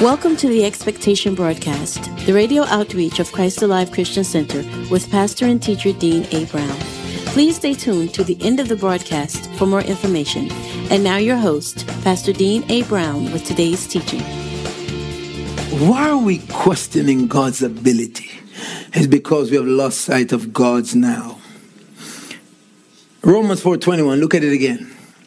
Welcome to the Expectation Broadcast, the radio outreach of Christ Alive Christian Center with pastor and teacher Dean A. Brown. Please stay tuned to the end of the broadcast for more information. And now your host, Pastor Dean A. Brown, with today's teaching. Why are we questioning God's ability? It's because we have lost sight of God's now. Romans 4:21, look at it again.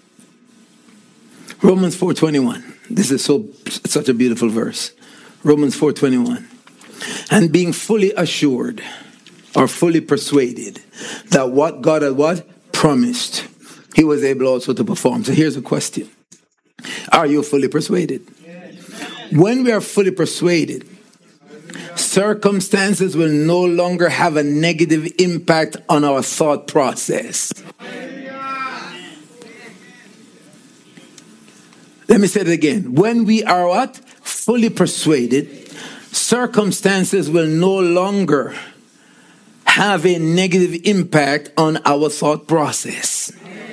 Romans 4:21. This is such a beautiful verse. Romans 4:21. And being fully assured or fully persuaded that what God had promised, he was able also to perform. So here's a question. Are you fully persuaded? When we are fully persuaded, circumstances will no longer have a negative impact on our thought process. Let me say it again. When we are what? Fully persuaded, circumstances will no longer have a negative impact on our thought process.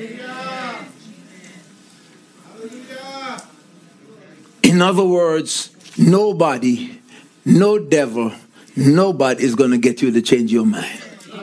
In other words, nobody, no devil, nobody is going to get you to change your mind.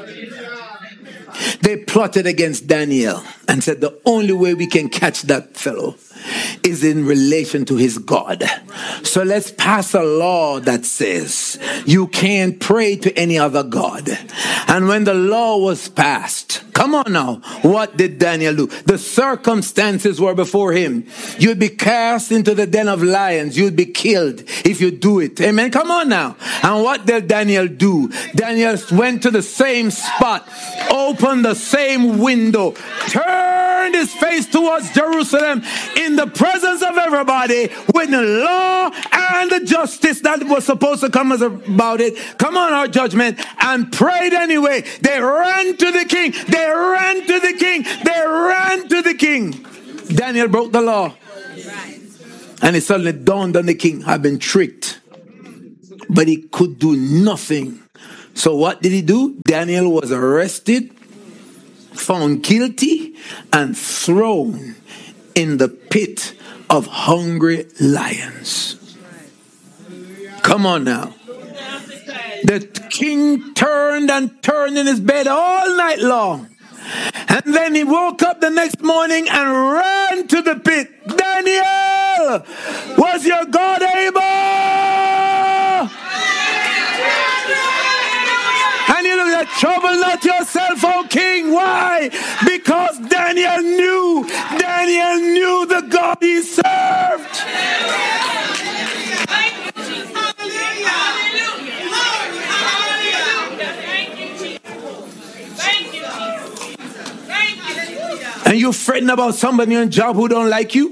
They plotted against Daniel and said the only way we can catch that fellow is in relation to his God. So let's pass a law that says you can't pray to any other God. And when the law was passed, come on now, what did Daniel do? The circumstances were before him. You'd be cast into the den of lions. You'd be killed if you do it. Amen. Come on now. And what did Daniel do? Daniel went to the same spot, opened the same window, turned his face towards Jerusalem in the presence of everybody with the law and the justice that was supposed to come about it. Come on, our judgment, and prayed anyway. They ran to the king. They ran to the king. They ran to the king. Daniel broke the law. And it suddenly dawned on the king, I've been tricked. But he could do nothing. So what did he do? Daniel was arrested, found guilty, and thrown in the pit of hungry lions. Come on now. The king turned and turned in his bed all night long. And then he woke up the next morning and ran to the pit. Daniel, was your God able? And you look at trouble not yourself, O king. Why? Because Daniel knew the God he served. And you're fretting about somebody on job who don't like you?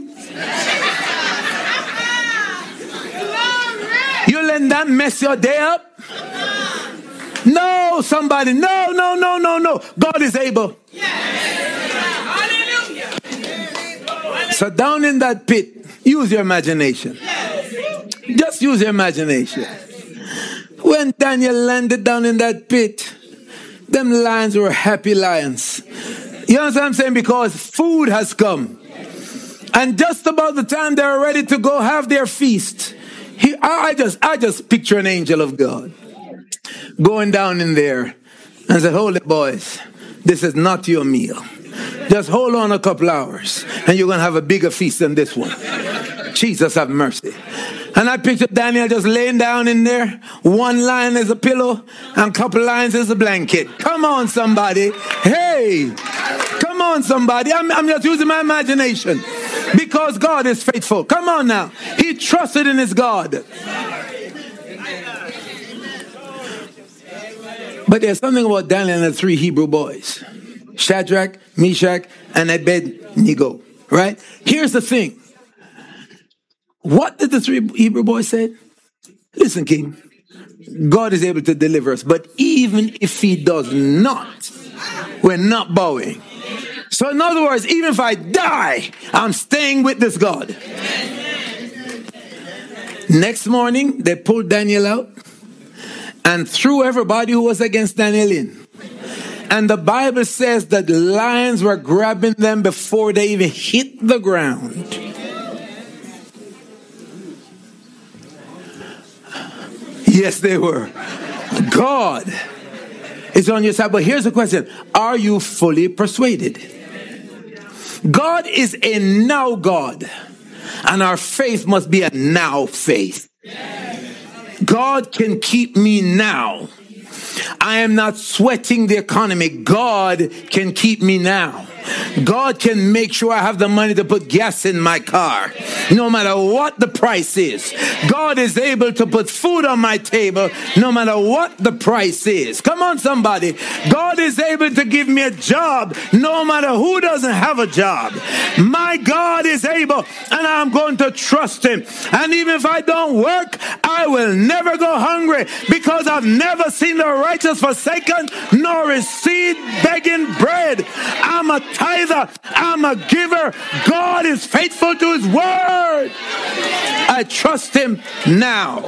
You let that mess your day up? No, somebody. No. God is able. So down in that pit, use your imagination. Just use your imagination. When Daniel landed down in that pit, them lions were happy lions. You know what I'm saying? Because food has come. And just about the time they're ready to go have their feast, I just picture an angel of God going down in there and said, hold it, boys. This is not your meal. Just hold on a couple hours and you're going to have a bigger feast than this one. Jesus have mercy. And I pictured Daniel just laying down in there. One lion is a pillow and a couple lions is a blanket. Come on, somebody. Hey, come on, somebody. I'm just using my imagination because God is faithful. Come on now. He trusted in his God. But there's something about Daniel and the three Hebrew boys. Shadrach, Meshach, and Abednego. Right? Here's the thing. What did the three Hebrew boys say? Listen, king. God is able to deliver us. But even if he does not, we're not bowing. So in other words, even if I die, I'm staying with this God. Next morning, they pulled Daniel out and threw everybody who was against Daniel in. And the Bible says that the lions were grabbing them before they even hit the ground. Yes, they were. God is on your side. But here's the question. Are you fully persuaded? God is a now God. And our faith must be a now faith. God can keep me now. I am not sweating the economy. God can keep me now. God can make sure I have the money to put gas in my car, no matter what the price is. God is able to put food on my table, no matter what the price is. Come on, somebody. God is able to give me a job, no matter who doesn't have a job. My God is able, and I'm going to trust him. And even if I don't work, I will never go hungry, because I've never seen the righteous forsaken, nor his seed begging bread. I'm a tither, I'm a giver. God is faithful to his word. I trust him now.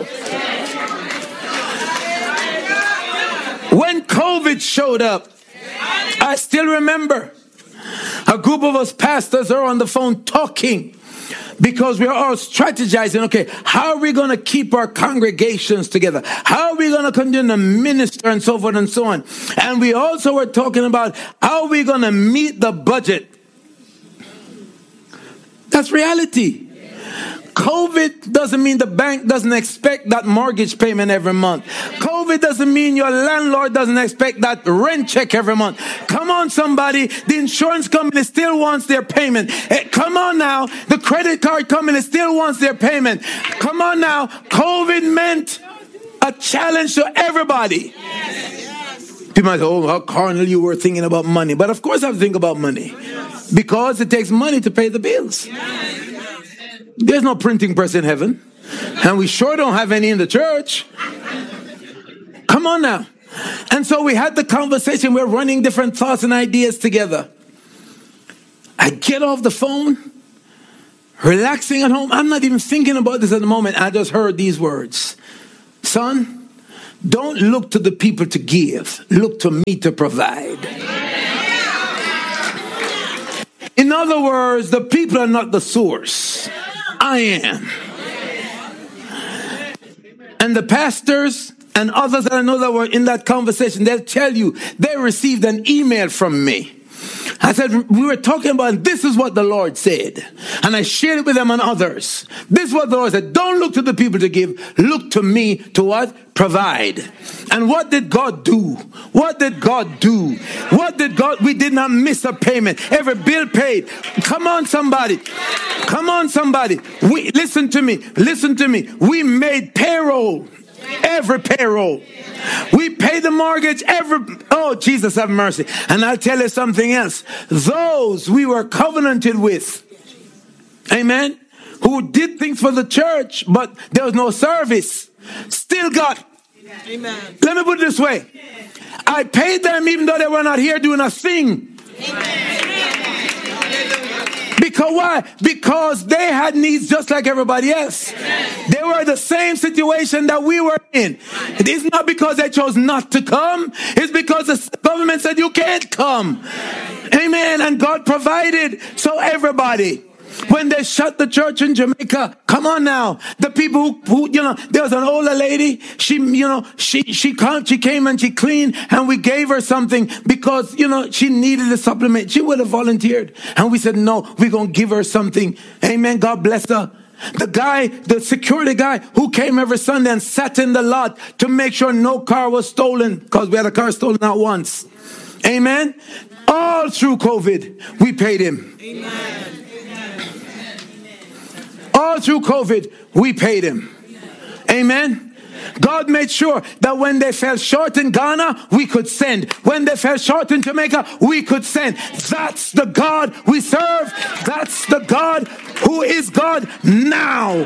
When COVID showed up, I still remember a group of us pastors are on the phone talking, because we're all strategizing, okay, how are we going to keep our congregations together? How are we going to continue to minister and so forth and so on? And we also were talking about how are we going to meet the budget? That's reality. COVID doesn't mean the bank doesn't expect that mortgage payment every month. COVID doesn't mean your landlord doesn't expect that rent check every month. Come on, somebody. The insurance company still wants their payment. Come on now. The credit card company still wants their payment. Come on now. COVID meant a challenge to everybody. People might say, oh, how carnal you were thinking about money. But of course I think about money, because it takes money to pay the bills. There's no printing press in heaven, and we sure don't have any in the church. Come on now. And so we had the conversation. We're running different thoughts and ideas together. I get off the phone, relaxing at home. I'm not even thinking about this at the moment. I just heard these words. Son, don't look to the people to give. Look to me to provide. In other words, the people are not the source. I am. And the pastors and others that I know that were in that conversation, they'll tell you they received an email from me. I said, we were talking about, this is what the Lord said. And I shared it with them and others. This is what the Lord said. Don't look to the people to give. Look to me to what? Provide. And what did God do? What did God do? What did God? We did not miss a payment. Every bill paid. Come on, somebody. Come on, somebody. Listen to me. Listen to me. We made payroll. Every payroll. We pay the mortgage oh, Jesus have mercy. And I'll tell you something else. Those we were covenanted with, amen, who did things for the church, but there was no service, still got. Amen. Let me put it this way. I paid them even though they were not here doing a thing. Amen. Because why? Because they had needs just like everybody else. They were the same situation that we were in. It is not because they chose not to come. It's because the government said you can't come. Amen. And God provided. So everybody, when they shut the church in Jamaica, come on now. The people who there was an older lady. She came and she cleaned, and we gave her something because, she needed a supplement. She would have volunteered. And we said, no, we're going to give her something. Amen. God bless her. The security guy who came every Sunday and sat in the lot to make sure no car was stolen, because we had a car stolen out once. Amen. All through COVID, we paid him. Amen. All through COVID, we paid him. Amen. God made sure that when they fell short in Ghana, we could send. When they fell short in Jamaica, we could send. That's the God we serve. That's the God who is God now.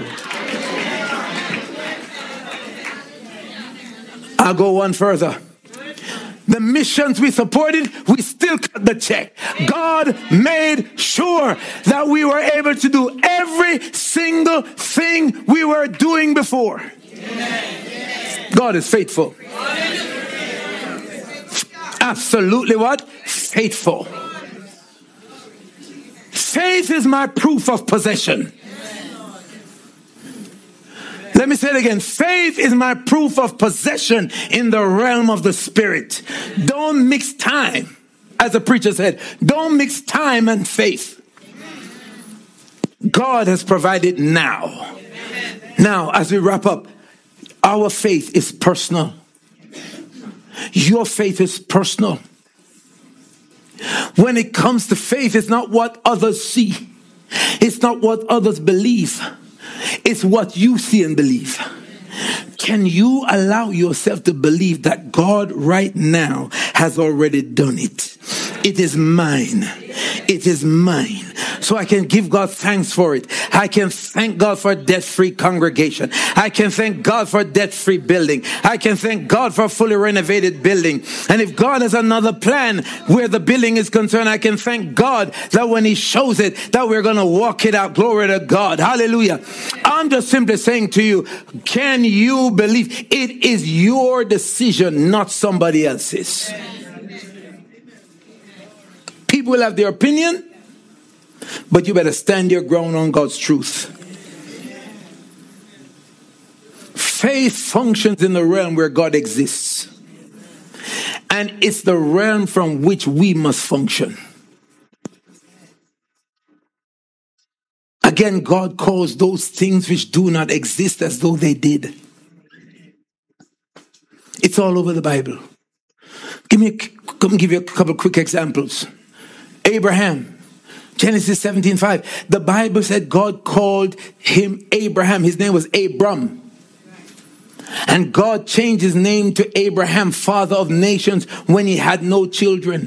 I'll go one further. The missions we supported, we still cut the check. God made sure that we were able to do every single thing we were doing before. God is faithful. Absolutely what? Faithful. Faith is my proof of possession. Let me say it again. Faith is my proof of possession in the realm of the spirit. Don't mix time. As the preacher said, don't mix time and faith. God has provided now. Now, as we wrap up, our faith is personal. Your faith is personal. When it comes to faith, it's not what others see. It's not what others believe. It's what you see and believe. Can you allow yourself to believe that God right now has already done it? It is mine. It is mine. So I can give God thanks for it. I can thank God for a debt-free congregation. I can thank God for a debt-free building. I can thank God for a fully renovated building. And if God has another plan where the building is concerned, I can thank God that when He shows it, that we're going to walk it out. Glory to God. Hallelujah. I'm just simply saying to you, can you believe? It is your decision, not somebody else's. People will have their opinion, but you better stand your ground on God's truth. Faith functions in the realm where God exists. And it's the realm from which we must function. Again, God calls those things which do not exist as though they did. It's all over the Bible. Come give you a couple quick examples. Abraham, Genesis 17:5. The Bible said God called him Abraham. His name was Abram. And God changed his name to Abraham, father of nations, when he had no children.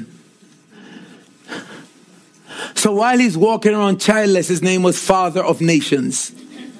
So while he's walking around childless, his name was father of nations.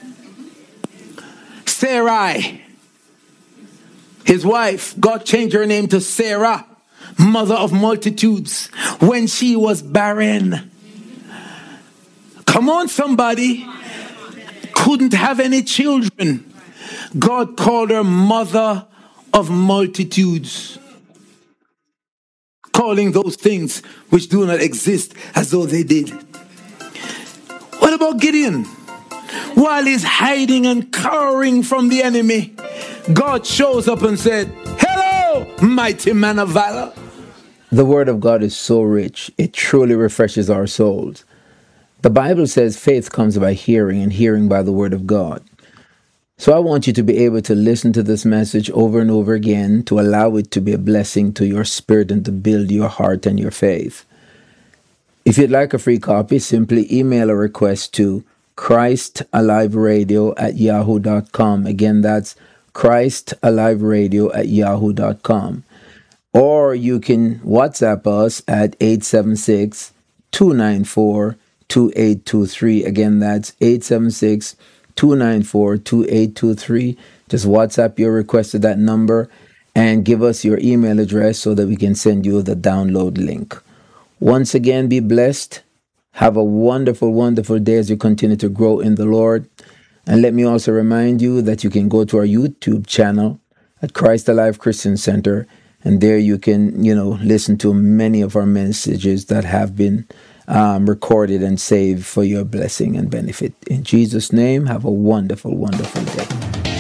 Sarai, his wife, God changed her name to Sarah, mother of multitudes, when she was barren. Come on, somebody. Couldn't have any children. God called her mother of multitudes. Calling those things which do not exist as though they did. What about Gideon? While he's hiding and cowering from the enemy, God shows up and said, "Hello, mighty man of valor." The word of God is so rich, it truly refreshes our souls. The Bible says faith comes by hearing, and hearing by the word of God. So I want you to be able to listen to this message over and over again, to allow it to be a blessing to your spirit and to build your heart and your faith. If you'd like a free copy, simply email a request to ChristAliveRadio@yahoo.com. Again, that's ChristAliveRadio@yahoo.com. Or you can WhatsApp us at 876-294-2823. Again, that's 876-294-2823. Just WhatsApp your request to that number and give us your email address so that we can send you the download link. Once again, be blessed. Have a wonderful, wonderful day as you continue to grow in the Lord. And let me also remind you that you can go to our YouTube channel at Christ Alive Christian Center. And there you can, listen to many of our messages that have been recorded and saved for your blessing and benefit. In Jesus' name, have a wonderful, wonderful day.